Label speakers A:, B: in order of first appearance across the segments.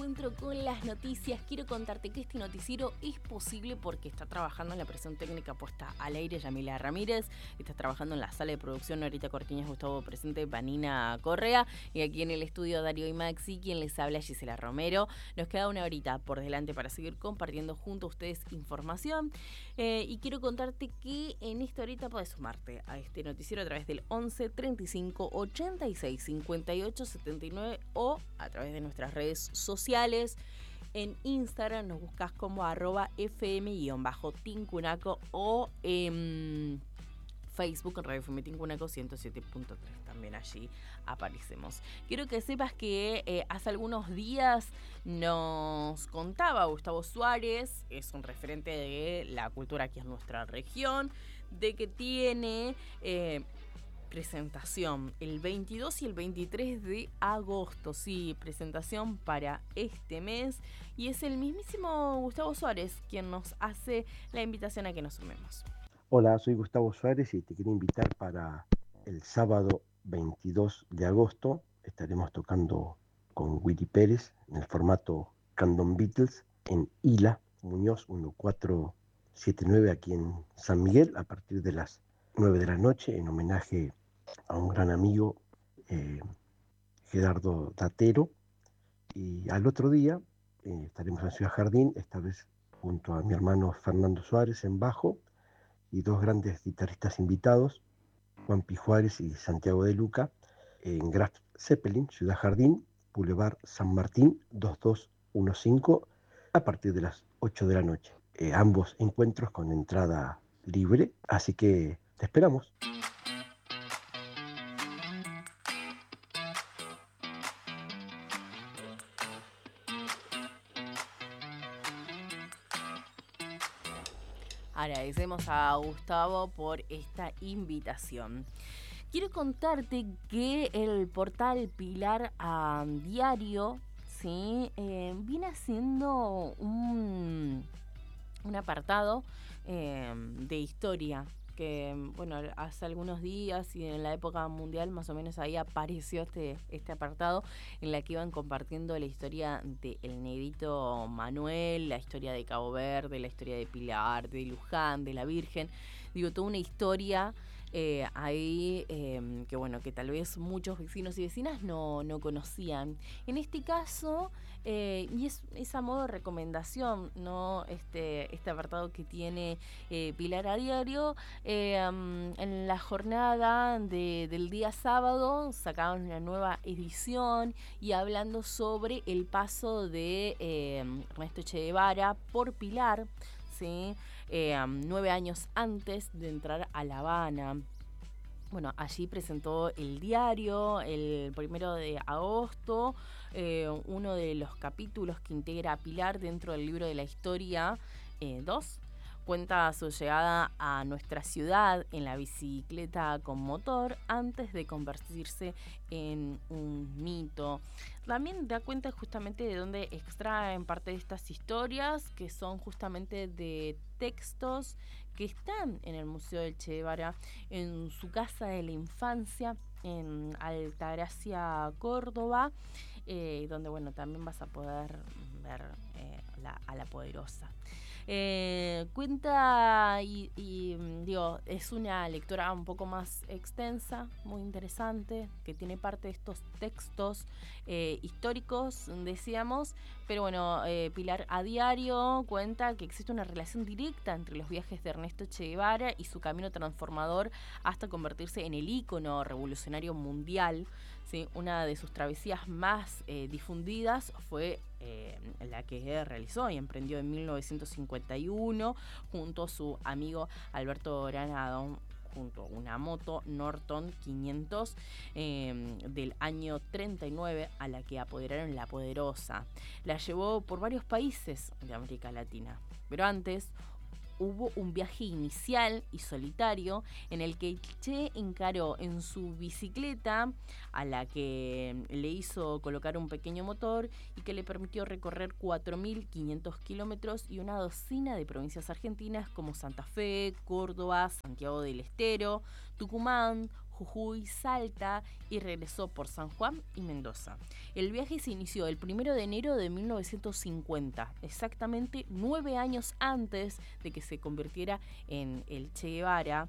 A: encuentro con las noticias. Quiero contarte que este noticiero es posible porque está trabajando en la presión técnica puesta al aire Yamila Ramírez, está trabajando en la sala de producción Norita Cortiñas, Gustavo Presente, Vanina Correa, y aquí en el estudio Darío y Maxi, quien les habla, Gisela Romero. Nos queda una horita por delante para seguir compartiendo junto a ustedes información, y quiero contarte que en esta horita podés sumarte a este noticiero a través del 11 35 86 58 79 o a través de nuestras redes sociales. En Instagram nos buscas como @fm_tincunaco o en Facebook en Radio FM Tincunaco 107.3. También allí aparecemos. Quiero que sepas que hace algunos días nos contaba Gustavo Suárez, es un referente de la cultura aquí en nuestra región, de que tiene presentación el 22 y el 23 de agosto. Sí, presentación para este mes. Y es el mismísimo Gustavo Suárez quien nos hace la invitación a que nos sumemos.
B: Hola, soy Gustavo Suárez y te quiero invitar para el sábado 22 de agosto. Estaremos tocando con Willy Pérez en el formato Candom Beatles en Ila, Muñoz 1479, aquí en San Miguel, a partir de las 9 de la noche, en homenaje a un gran amigo, Gerardo Datero. Y al otro día estaremos en Ciudad Jardín, esta vez junto a mi hermano Fernando Suárez en bajo y dos grandes guitarristas invitados, Juan Pi Juárez y Santiago de Luca, en Graf Zeppelin, Ciudad Jardín, Boulevard San Martín 2215, a partir de las 8 de la noche. Ambos encuentros con entrada libre, así que te esperamos.
A: Agradecemos a Gustavo por esta invitación. Quiero contarte que el portal Pilar a Diario, ¿sí? Viene haciendo un apartado de historia que, bueno, hace algunos días y en la época mundial más o menos ahí apareció este apartado en la que iban compartiendo la historia del negrito Manuel, la historia de Cabo Verde, la historia de Pilar, de Luján, de la Virgen. Digo, toda una historia ahí que, bueno, que tal vez muchos vecinos y vecinas no conocían. En este caso, y es a modo de recomendación, ¿no? Este apartado que tiene Pilar a Diario, en la jornada del día sábado sacaron una nueva edición y hablando sobre el paso de Ernesto Che Guevara por Pilar, ¿sí? 9 años antes de entrar a La Habana. Bueno, allí presentó el diario el 1 de agosto, uno de los capítulos que integra a Pilar dentro del libro de la historia 2. Cuenta su llegada a nuestra ciudad en la bicicleta con motor antes de convertirse en un mito. También da cuenta justamente de dónde extraen parte de estas historias, que son justamente de textos que están en el Museo del Che Guevara, en su casa de la infancia, en Altagracia, Córdoba, donde, bueno, también vas a poder ver a la poderosa. Cuenta y digo, es una lectura un poco más extensa, muy interesante, que tiene parte de estos textos históricos, decíamos, pero bueno, Pilar a Diario cuenta que existe una relación directa entre los viajes de Ernesto Che Guevara y su camino transformador hasta convertirse en el ícono revolucionario mundial. Sí, una de sus travesías más difundidas fue la que realizó y emprendió en 1951 junto a su amigo Alberto Granado, junto a una moto Norton 500 del año 39 a la que apoderaron la poderosa. La llevó por varios países de América Latina, pero antes hubo un viaje inicial y solitario en el que Che encaró en su bicicleta, a la que le hizo colocar un pequeño motor y que le permitió recorrer 4.500 kilómetros y una docena de provincias argentinas como Santa Fe, Córdoba, Santiago del Estero, Tucumán, Jujuy, Salta y regresó por San Juan y Mendoza. El viaje se inició el 1 de enero de 1950, exactamente 9 años antes de que se convirtiera en el Che Guevara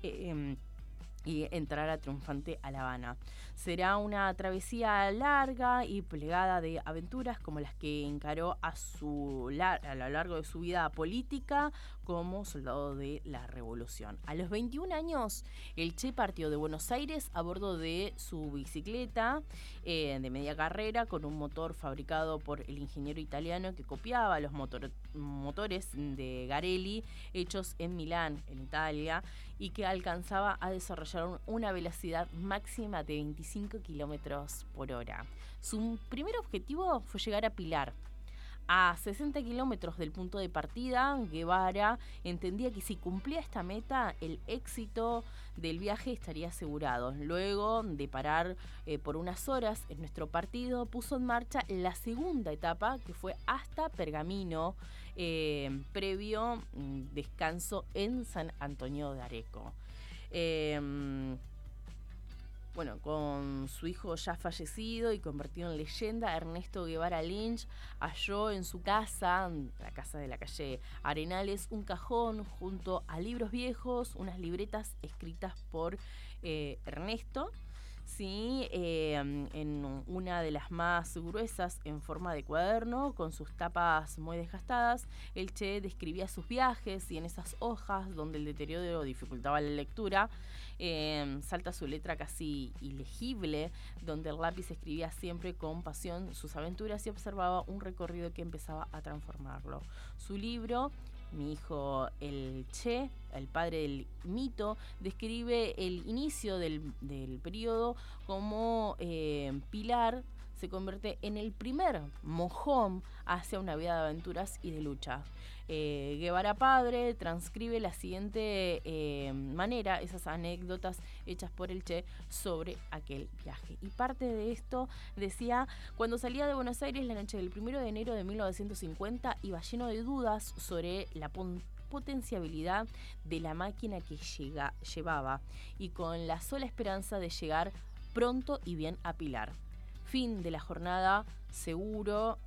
A: y entrara triunfante a La Habana. Será una travesía larga y plegada de aventuras como las que encaró a lo largo de su vida política como soldado de la Revolución. A los 21 años, el Che partió de Buenos Aires a bordo de su bicicleta de media carrera con un motor fabricado por el ingeniero italiano que copiaba los motores de Garelli hechos en Milán, en Italia, y que alcanzaba a desarrollar una velocidad máxima de 25 kilómetros por hora. Su primer objetivo fue llegar a Pilar. A 60 kilómetros del punto de partida, Guevara entendía que si cumplía esta meta, el éxito del viaje estaría asegurado. Luego de parar por unas horas en nuestro partido, puso en marcha la segunda etapa, que fue hasta Pergamino, previo descanso en San Antonio de Areco. Bueno, con su hijo ya fallecido y convertido en leyenda, Ernesto Guevara Lynch halló en su casa, la casa de la calle Arenales, un cajón junto a libros viejos, unas libretas escritas por Ernesto, ¿sí? En una de las más gruesas en forma de cuaderno, con sus tapas muy desgastadas, el Che describía sus viajes y en esas hojas donde el deterioro dificultaba la lectura, salta su letra casi ilegible, donde el lápiz escribía siempre con pasión sus aventuras y observaba un recorrido que empezaba a transformarlo. Su libro, Mi hijo el Che, el padre del mito, describe el inicio del periodo como Pilar se convierte en el primer mojón hacia una vida de aventuras y de lucha. Guevara padre transcribe la siguiente manera esas anécdotas hechas por el Che sobre aquel viaje. Y parte de esto decía: cuando salía de Buenos Aires la noche del 1 de enero de 1950 iba lleno de dudas sobre la potenciabilidad de la máquina que llevaba y con la sola esperanza de llegar pronto y bien a Pilar. Fin de la jornada segundo,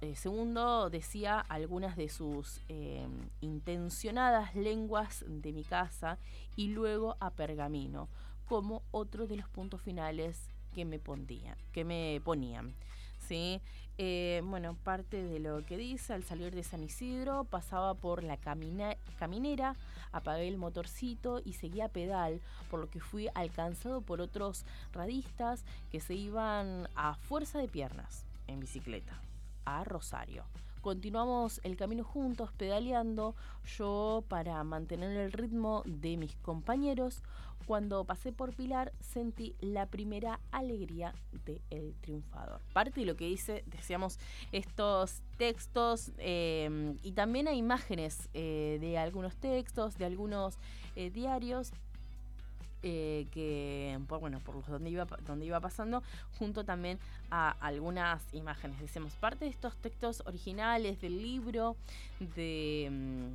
A: decía algunas de sus intencionadas lenguas de mi casa, y luego a Pergamino, como otro de los puntos finales que me ponían. ¿Sí? Bueno, parte de lo que dice: al salir de San Isidro pasaba por la caminera, apagué el motorcito y seguía a pedal, por lo que fui alcanzado por otros radistas que se iban a fuerza de piernas en bicicleta a Rosario. Continuamos el camino juntos, pedaleando, yo para mantener el ritmo de mis compañeros. Cuando pasé por Pilar sentí la primera alegría del triunfador. Parte de lo que decíamos, estos textos, y también hay imágenes de algunos textos, de algunos diarios, que por los donde iba pasando, junto también a algunas imágenes. Decimos, parte de estos textos originales del libro de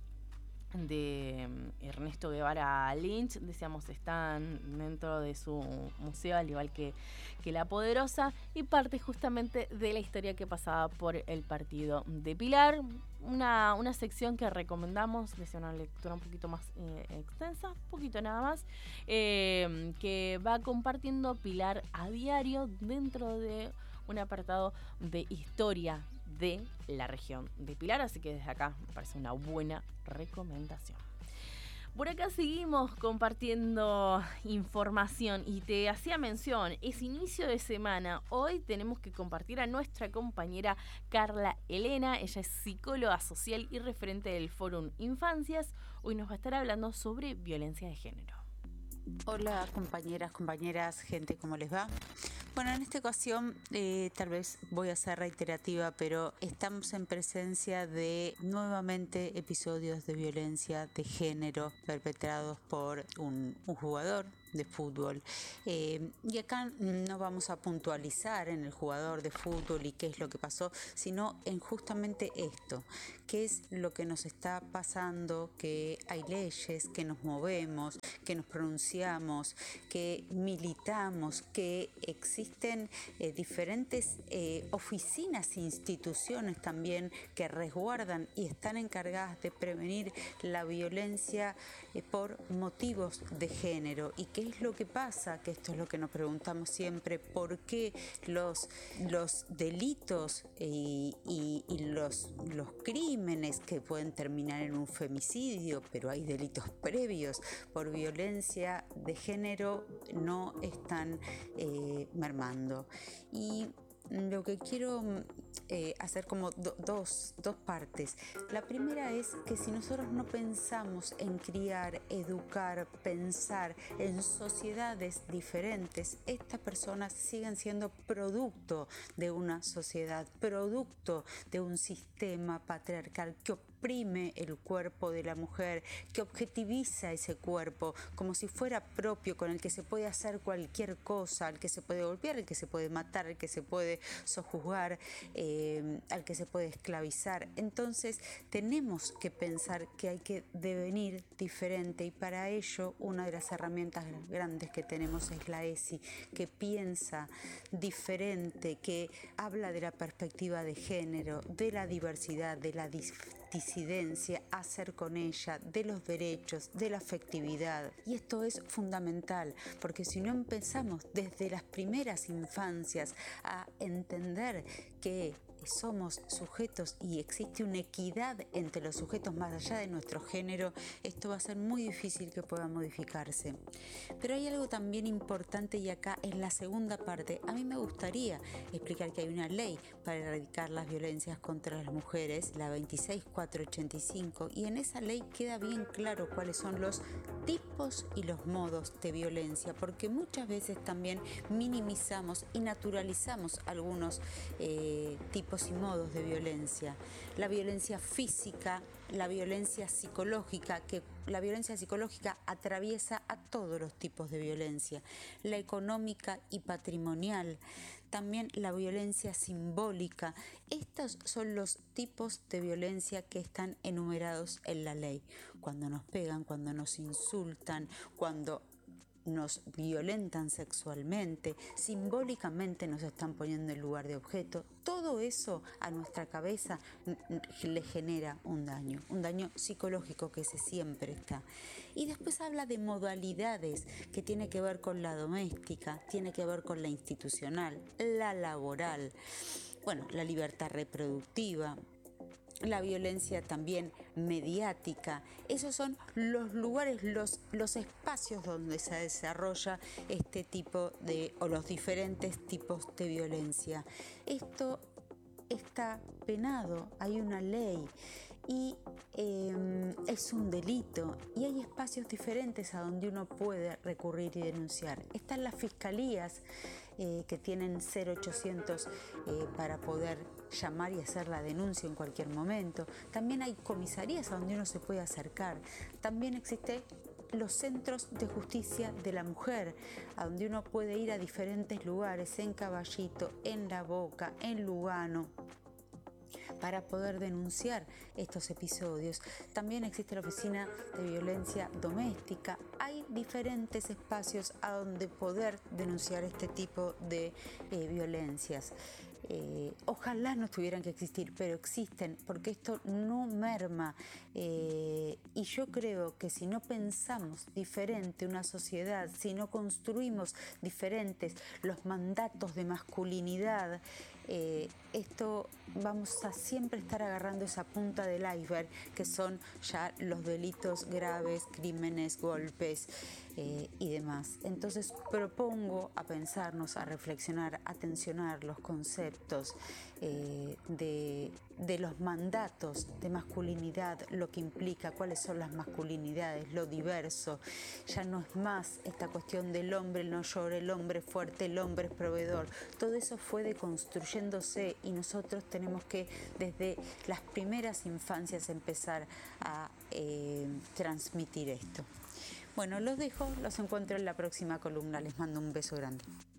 A: Ernesto Guevara Lynch, decíamos, están dentro de su museo, al igual que La Poderosa, y parte justamente de la historia que pasaba por el partido de Pilar. Una sección que recomendamos, decía, una lectura un poquito más extensa, un poquito nada más, que va compartiendo Pilar a diario dentro de un apartado de historia de la región de Pilar, así que desde acá me parece una buena recomendación. Por acá seguimos compartiendo información y te hacía mención, es inicio de semana. Hoy tenemos que compartir a nuestra compañera Carla Elena. Ella es psicóloga social y referente del Fórum Infancias. Hoy nos va a estar hablando sobre violencia de género.
C: Hola compañeras, gente, ¿cómo les va? Bueno, en esta ocasión tal vez voy a ser reiterativa, pero estamos en presencia de nuevamente episodios de violencia de género perpetrados por un jugador de fútbol. Y acá no vamos a puntualizar en el jugador de fútbol y qué es lo que pasó, sino en justamente esto, qué es lo que nos está pasando, que hay leyes, que nos movemos, que nos pronunciamos, que militamos, que existen diferentes oficinas e instituciones también que resguardan y están encargadas de prevenir la violencia por motivos de género. ¿Y qué es lo que pasa? Que esto es lo que nos preguntamos siempre: ¿por qué los delitos y los crímenes que pueden terminar en un femicidio, pero hay delitos previos por violencia de género, no están mermando? Y lo que quiero hacer como dos partes. La primera es que si nosotros no pensamos en criar, educar, pensar en sociedades diferentes, estas personas siguen siendo producto de una sociedad, producto de un sistema patriarcal que oprime el cuerpo de la mujer, que objetiviza ese cuerpo como si fuera propio, con el que se puede hacer cualquier cosa, al que se puede golpear, al que se puede matar, al que se puede sojuzgar, al que se puede esclavizar. Entonces tenemos que pensar que hay que devenir diferente, y para ello una de las herramientas grandes que tenemos es la ESI, que piensa diferente, que habla de la perspectiva de género, de la diversidad, de la disidencia, hacer con ella, de los derechos, de la afectividad. Y esto es fundamental, porque si no empezamos desde las primeras infancias a entender que somos sujetos y existe una equidad entre los sujetos más allá de nuestro género, esto va a ser muy difícil que pueda modificarse. Pero hay algo también importante, y acá en la segunda parte a mí me gustaría explicar que hay una ley para erradicar las violencias contra las mujeres, la 26485, y en esa ley queda bien claro cuáles son los tipos y los modos de violencia, porque muchas veces también minimizamos y naturalizamos algunos tipos y modos de violencia. La violencia física, la violencia psicológica, que la violencia psicológica atraviesa a todos los tipos de violencia, la económica y patrimonial, también la violencia simbólica. Estos son los tipos de violencia que están enumerados en la ley. Cuando nos pegan, cuando nos insultan, cuando nos violentan sexualmente, simbólicamente nos están poniendo en lugar de objeto. Todo eso a nuestra cabeza le genera un daño psicológico que ese siempre está. Y después habla de modalidades que tiene que ver con la doméstica, tiene que ver con la institucional, la laboral, bueno, la libertad reproductiva, la violencia también mediática. Esos son los lugares, los espacios donde se desarrolla este tipo de, o los diferentes tipos de violencia. Esto está penado, hay una ley y es un delito, y hay espacios diferentes a donde uno puede recurrir y denunciar. Están las fiscalías que tienen 0800 para poder llamar y hacer la denuncia en cualquier momento. También hay comisarías a donde uno se puede acercar. También existen los centros de justicia de la mujer, a donde uno puede ir a diferentes lugares, en Caballito, en La Boca, en Lugano, para poder denunciar estos episodios. También existe la oficina de violencia doméstica. Hay diferentes espacios a donde poder denunciar este tipo de violencias. Ojalá no tuvieran que existir, pero existen, porque esto no merma. Y yo creo que si no pensamos diferente una sociedad, si no construimos diferentes los mandatos de masculinidad, esto vamos a siempre estar agarrando esa punta del iceberg, que son ya los delitos graves, crímenes, golpes y demás. Entonces propongo a pensarnos, a reflexionar, a tensionar los conceptos de los mandatos de masculinidad, lo que implica, cuáles son las masculinidades, lo diverso. Ya no es más esta cuestión del hombre no llora, el hombre fuerte, el hombre es proveedor. Todo eso fue deconstruyéndose, y nosotros tenemos que desde las primeras infancias empezar a transmitir esto. Bueno, los dejo, los encuentro en la próxima columna. Les mando un beso grande.